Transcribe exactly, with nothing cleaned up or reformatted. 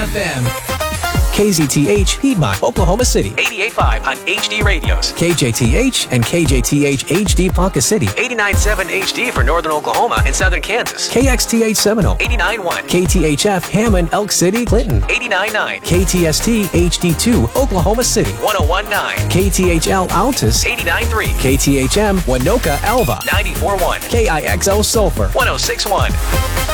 F M. K Z T H Piedmont, Oklahoma City. eighty-eight point five on H D Radios. K J T H and K J T H H D Ponca City. eighty-nine point seven H D for northern Oklahoma and southern Kansas. K X T H Seminole. eighty-nine point one. K T H F Hammond, Elk City, Clinton. eighty-nine point nine. K T S T H D two, Oklahoma City. one oh one point nine. K T H L Altus. eighty-nine point three. K T H M Winoka Alva. ninety-four point one. K I X O Sulphur. one oh six point one.